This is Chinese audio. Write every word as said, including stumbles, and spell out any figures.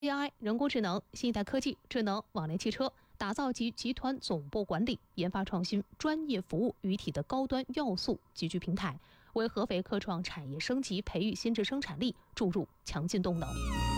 A I、人工智能、新一代科技、智能网联汽车，打造集集团总部管理、研发创新、专业服务于一体的高端要素集聚平台，为合肥科创产业升级、培育新质生产力注入强劲动能。